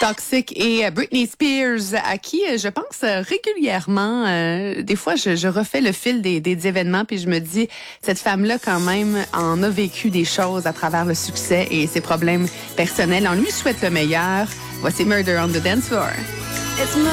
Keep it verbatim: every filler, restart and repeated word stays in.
Toxic et Britney Spears, à qui je pense régulièrement. Euh, des fois, je, je refais le fil des, des événements, puis je me dis, cette femme-là, quand même, en a vécu des choses à travers le succès et ses problèmes personnels. On lui souhaite le meilleur. Voici Murder on the Dance Floor. It's